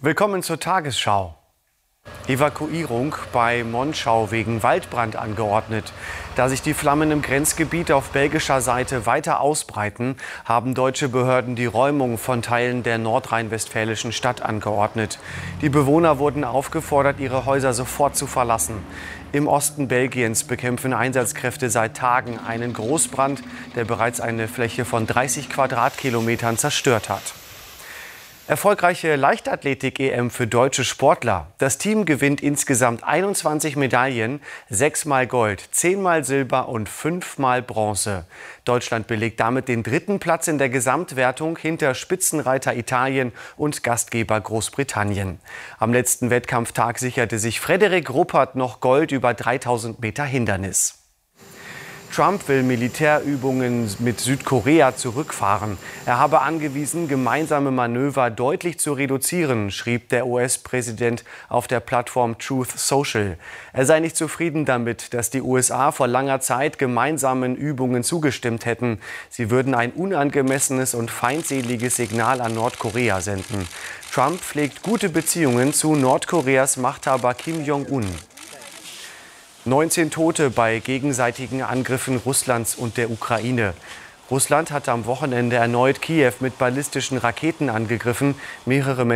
Willkommen zur Tagesschau. Evakuierung bei Monschau wegen Waldbrand angeordnet. Da sich die Flammen im Grenzgebiet auf belgischer Seite weiter ausbreiten, haben deutsche Behörden die Räumung von Teilen der nordrhein-westfälischen Stadt angeordnet. Die Bewohner wurden aufgefordert, ihre Häuser sofort zu verlassen. Im Osten Belgiens bekämpfen Einsatzkräfte seit Tagen einen Großbrand, der bereits eine Fläche von 30 Quadratkilometern zerstört hat. Erfolgreiche Leichtathletik-EM für deutsche Sportler. Das Team gewinnt insgesamt 21 Medaillen, 6-mal Gold, 10-mal Silber und 5-mal Bronze. Deutschland belegt damit den 3. Platz in der Gesamtwertung hinter Spitzenreiter Italien und Gastgeber Großbritannien. Am letzten Wettkampftag sicherte sich Frederik Ruppert noch Gold über 3000 Meter Hindernis. Trump will Militärübungen mit Südkorea zurückfahren. Er habe angewiesen, gemeinsame Manöver deutlich zu reduzieren, schrieb der US-Präsident auf der Plattform Truth Social. Er sei nicht zufrieden damit, dass die USA vor langer Zeit gemeinsamen Übungen zugestimmt hätten. Sie würden ein unangemessenes und feindseliges Signal an Nordkorea senden. Trump pflegt gute Beziehungen zu Nordkoreas Machthaber Kim Jong-un. 19 Tote bei gegenseitigen Angriffen Russlands und der Ukraine. Russland hat am Wochenende erneut Kiew mit ballistischen Raketen angegriffen. Mehrere